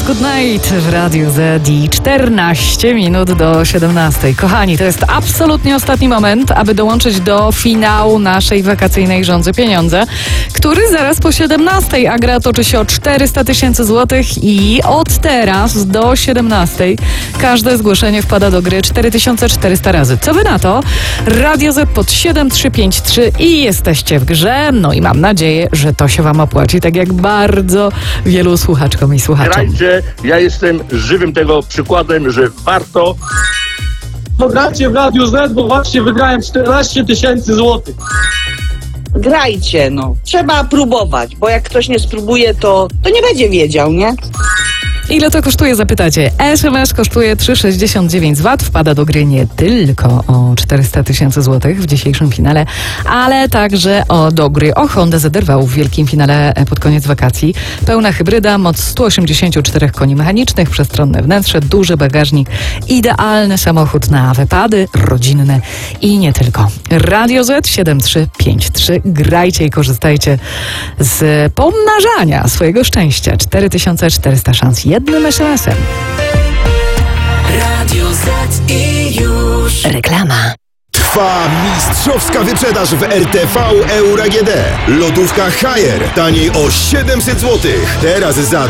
Good Night w Radiu Z i 14 minut do 17. Kochani, to jest absolutnie ostatni moment, aby dołączyć do finału naszej wakacyjnej Rządzy Pieniądze, który zaraz po 17, a gra toczy się o 400 000 złotych i od teraz do 17 każde zgłoszenie wpada do gry 4400 razy. Co wy na to? Radio Z pod 7353 i jesteście w grze. No i mam nadzieję, że to się wam opłaci, tak jak bardzo wielu słuchaczkom i słuchaczom. Grajcie, ja jestem żywym tego przykładem, że warto. Pogracie w Radiu Z, bo właśnie wygrałem 14 000 złotych. Grajcie, no. Trzeba próbować, bo jak ktoś nie spróbuje, to nie będzie wiedział, nie? Ile to kosztuje, zapytacie? SMS kosztuje 3,69 VAT. Wpada do gry nie tylko o 400 000 złotych w dzisiejszym finale, ale także do gry o Hondę ZR-V w wielkim finale pod koniec wakacji. Pełna hybryda, moc 184 koni mechanicznych, przestronne wnętrze, duży bagażnik, idealny samochód na wypady rodzinne i nie tylko. Radio Z 7353. Grajcie i korzystajcie z pomnażania swojego szczęścia. 4400 szans jednym SMS-em. Radio Z i już Reklama. Trwa mistrzowska wyprzedaż w RTV Euro AGD. Lodówka Haier taniej o 700 zł. Teraz za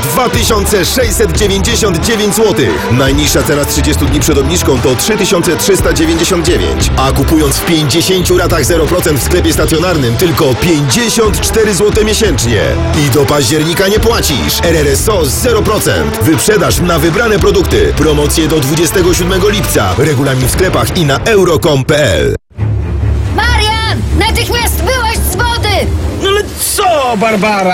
2699 zł. Najniższa cena z 30 dni przed obniżką to 3399. A kupując w 50 ratach 0% w sklepie stacjonarnym tylko 54 zł miesięcznie. I do października nie płacisz. RRSO 0%. Wyprzedaż na wybrane produkty. Promocje do 27 lipca. Regulamin w sklepach i na euro.com.pl. Marian! Natychmiast wyłaź z wody! No ale co, Barbara?